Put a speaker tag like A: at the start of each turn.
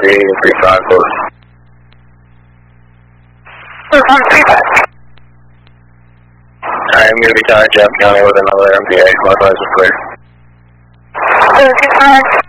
A: 335 close. I'm going to be calling Jeff County with another MPA. Likewise, we're clear.
B: 225.